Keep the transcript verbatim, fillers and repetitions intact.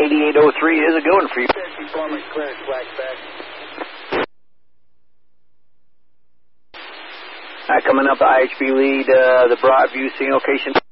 eighty-eight oh three is a going for you. Performance clearance, flag back. All right, coming up, I H B lead, uh, the Broadview scene location.